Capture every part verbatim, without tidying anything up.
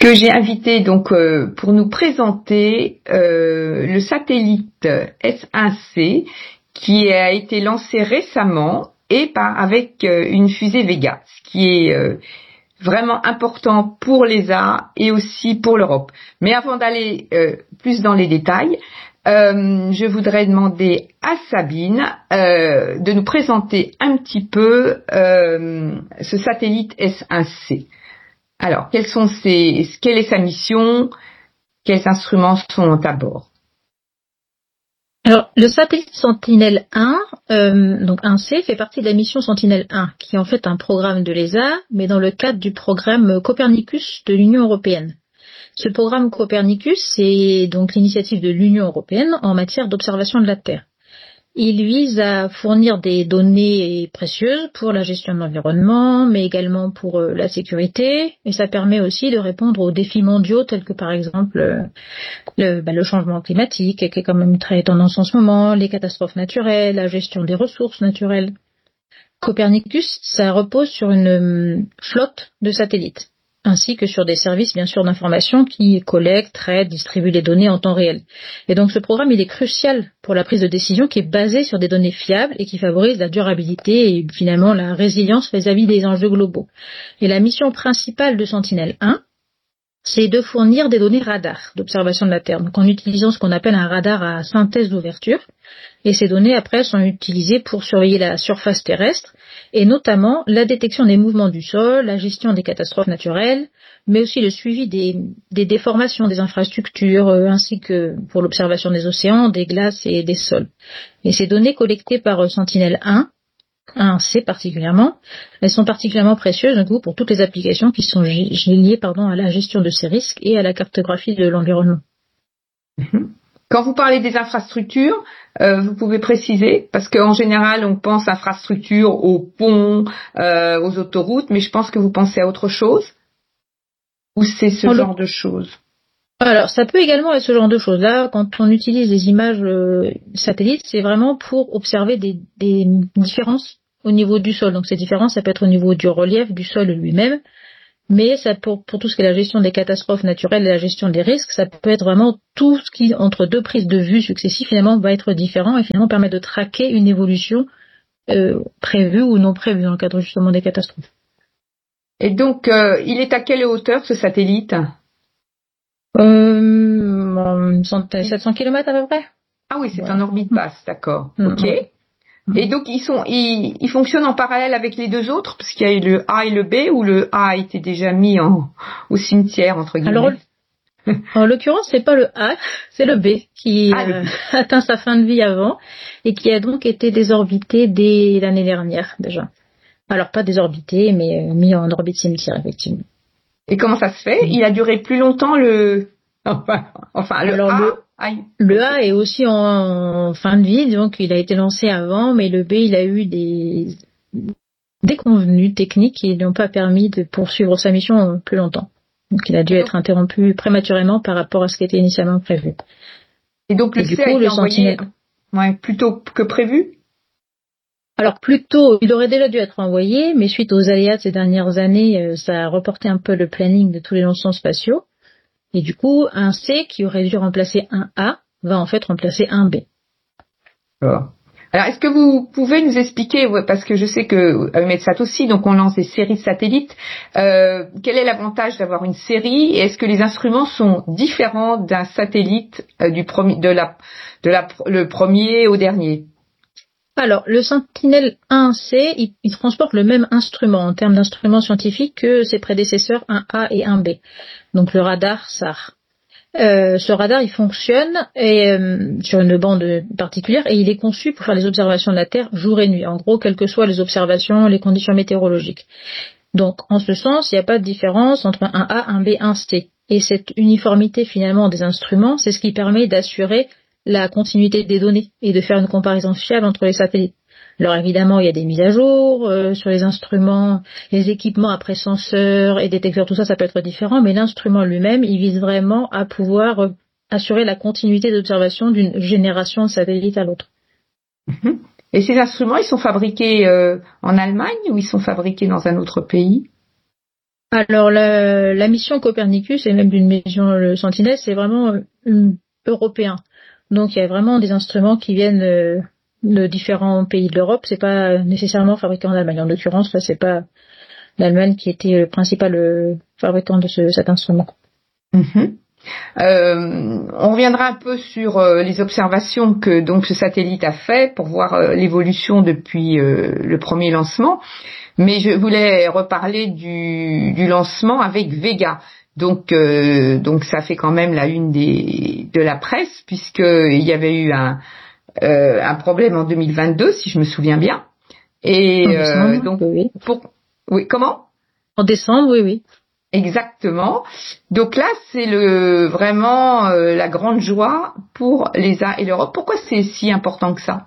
que j'ai invité donc euh, pour nous présenter euh, le satellite S un C qui a été lancé récemment et par, avec euh, une fusée Vega, ce qui est euh, vraiment important pour l'E S A et aussi pour l'Europe. Mais avant d'aller euh, plus dans les détails, euh, je voudrais demander à Sabine euh, de nous présenter un petit peu euh, ce satellite S un C. Alors, quelles sont ses, quelle est sa mission? Quels instruments sont à bord? Alors, le satellite Sentinelle un, euh, donc un C, fait partie de la mission Sentinelle un, qui est en fait un programme de l'E S A, mais dans le cadre du programme Copernicus de l'Union européenne. Ce programme Copernicus, c'est donc l'initiative de l'Union européenne en matière d'observation de la Terre. Il vise à fournir des données précieuses pour la gestion de l'environnement, mais également pour euh, la sécurité, et ça permet aussi de répondre aux défis mondiaux tels que par exemple euh, le, bah, le changement climatique, qui est quand même très tendance en ce moment, les catastrophes naturelles, la gestion des ressources naturelles. Copernicus, ça repose sur une euh, flotte de satellites, ainsi que sur des services bien sûr d'information qui collectent, traitent, distribuent les données en temps réel. Et donc ce programme, il est crucial pour la prise de décision qui est basée sur des données fiables et qui favorise la durabilité et finalement la résilience vis-à-vis des enjeux globaux. Et la mission principale de Sentinelle un, c'est de fournir des données radar d'observation de la Terre, donc en utilisant ce qu'on appelle un radar à synthèse d'ouverture. Et ces données, après, sont utilisées pour surveiller la surface terrestre, et notamment la détection des mouvements du sol, la gestion des catastrophes naturelles, mais aussi le suivi des, des déformations des infrastructures, euh, ainsi que pour l'observation des océans, des glaces et des sols. Et ces données collectées par euh, Sentinelle un, un C particulièrement, elles sont particulièrement précieuses du coup, pour toutes les applications qui sont liées pardon, à la gestion de ces risques et à la cartographie de l'environnement. Quand vous parlez des infrastructures, euh, vous pouvez préciser, parce qu'en général, on pense infrastructures aux ponts, euh, aux autoroutes, mais je pense que vous pensez à autre chose? Ou c'est ce en genre le... de choses? Alors, ça peut également être ce genre de choses. Là, quand on utilise des images euh, satellites, c'est vraiment pour observer des, des différences au niveau du sol. Donc, ces différences, ça peut être au niveau du relief, du sol lui-même, mais ça pour, pour tout ce qui est la gestion des catastrophes naturelles et la gestion des risques, ça peut être vraiment tout ce qui, entre deux prises de vue successives, finalement, va être différent et finalement permet de traquer une évolution euh, prévue ou non prévue dans le cadre justement des catastrophes. Et donc, euh, il est à quelle hauteur ce satellite? Euh, sept cents kilomètres à peu près. Ah oui, c'est ouais. En orbite basse, d'accord. Mmh. Ok. Mmh. Et donc ils sont, ils, ils fonctionnent en parallèle avec les deux autres, parce qu'il y a eu le A et le B, ou le A a été déjà mis en, au cimetière entre guillemets. Alors, en l'occurrence, c'est pas le A, c'est le B qui ah, euh, a atteint sa fin de vie avant et qui a donc été désorbité dès l'année dernière déjà. Alors pas désorbité, mais euh, mis en orbite cimetière effectivement. Et comment ça se fait? Il a duré plus longtemps le... Enfin, enfin le Alors, A... Le... Le A est aussi en fin de vie, donc il a été lancé avant, mais le B, il a eu des déconvenues techniques qui n'ont pas permis de poursuivre sa mission plus longtemps. Donc il a dû être interrompu prématurément par rapport à ce qui était initialement prévu. Et donc le Et C du coup, a été le envoyé Sentinelle... ouais, plus tôt que prévu? Alors plutôt, il aurait déjà dû être envoyé, mais suite aux aléas de ces dernières années, ça a reporté un peu le planning de tous les lancements spatiaux. Et du coup, un C qui aurait dû remplacer un A va en fait remplacer un B. Alors, est-ce que vous pouvez nous expliquer, parce que je sais que à EUMETSAT aussi, donc on lance des séries de satellites, euh, quel est l'avantage d'avoir une série et est-ce que les instruments sont différents d'un satellite euh, du premier, de la, de la, le premier au dernier? Alors, le Sentinelle un C, il, il transporte le même instrument en termes d'instruments scientifiques que ses prédécesseurs un A et un B. Donc le radar S A R. Euh, ce radar, il fonctionne et, euh, sur une bande particulière et il est conçu pour faire les observations de la Terre jour et nuit. En gros, quelles que soient les observations, les conditions météorologiques. Donc, en ce sens, il n'y a pas de différence entre un A, un B, un C. Et cette uniformité finalement des instruments, c'est ce qui permet d'assurer la continuité des données et de faire une comparaison fiable entre les satellites. Alors évidemment, il y a des mises à jour euh, sur les instruments, les équipements après senseurs et détecteurs, tout ça, ça peut être différent, mais l'instrument lui-même, il vise vraiment à pouvoir euh, assurer la continuité d'observation d'une génération de satellites à l'autre. Et ces instruments, ils sont fabriqués euh, en Allemagne ou ils sont fabriqués dans un autre pays? Alors la, la mission Copernicus et même d'une mission le Sentinelle, c'est vraiment euh, européen. Donc il y a vraiment des instruments qui viennent euh, de différents pays de l'Europe. C'est pas nécessairement fabriqué en Allemagne. En l'occurrence, là, c'est pas l'Allemagne qui était le principal euh, fabricant de ce, cet instrument. Mm-hmm. Euh, on reviendra un peu sur euh, les observations que donc ce satellite a fait pour voir euh, l'évolution depuis euh, le premier lancement. Mais je voulais reparler du, du lancement avec Vega. Donc, euh, donc ça fait quand même la une des, de la presse, puisqu'il y avait eu un, euh, un problème en deux mille vingt-deux, si je me souviens bien. Et en décembre, euh, donc, oui. Pour, oui, comment? En décembre, oui, oui. Exactement. Donc là, c'est le vraiment euh, la grande joie pour l'E S A et l'Europe. Pourquoi c'est si important que ça?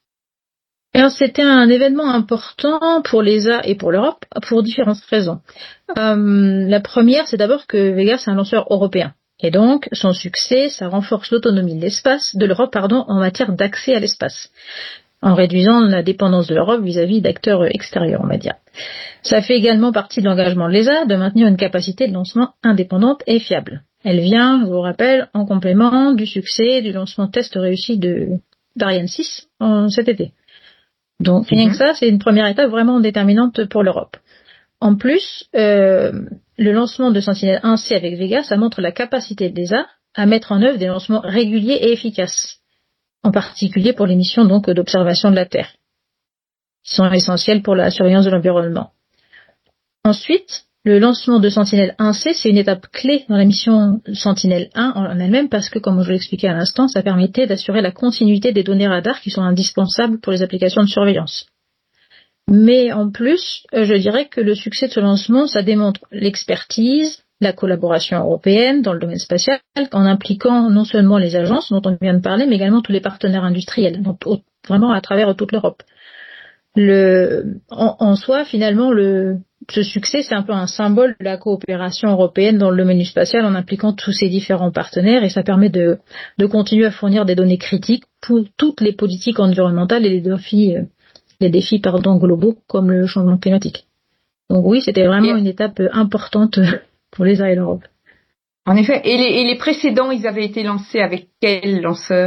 Alors, c'était un événement important pour l'E S A et pour l'Europe pour différentes raisons. Euh, la première, c'est d'abord que Vega, c'est un lanceur européen. Et donc, son succès, ça renforce l'autonomie de l'espace, de l'Europe, pardon, en matière d'accès à l'espace, en réduisant la dépendance de l'Europe vis-à-vis d'acteurs extérieurs, on va dire. Ça fait également partie de l'engagement de l'E S A de maintenir une capacité de lancement indépendante et fiable. Elle vient, je vous rappelle, en complément du succès du lancement test réussi de d'Ariane six en cet été. Donc, rien mm-hmm. que ça, c'est une première étape vraiment déterminante pour l'Europe. En plus, euh, le lancement de Sentinelle un C avec Vega, ça montre la capacité de l'E S A à mettre en œuvre des lancements réguliers et efficaces, en particulier pour les missions donc d'observation de la Terre, qui sont essentielles pour la surveillance de l'environnement. Ensuite, le lancement de Sentinelle un C, c'est une étape clé dans la mission Sentinelle un en elle-même parce que, comme je l'expliquais à l'instant, ça permettait d'assurer la continuité des données radars qui sont indispensables pour les applications de surveillance. Mais en plus, je dirais que le succès de ce lancement, ça démontre l'expertise, la collaboration européenne dans le domaine spatial, en impliquant non seulement les agences dont on vient de parler, mais également tous les partenaires industriels, donc vraiment à travers toute l'Europe. Le, en, en soi, finalement, le, ce succès, c'est un peu un symbole de la coopération européenne dans le domaine du spatial en impliquant tous ces différents partenaires et ça permet de, de continuer à fournir des données critiques pour toutes les politiques environnementales et les défis, les défis pardon, globaux comme le changement climatique. Donc oui, c'était vraiment et une étape importante pour l'E S A et l'Europe. En effet, et les, et les précédents, ils avaient été lancés avec quel lanceur ?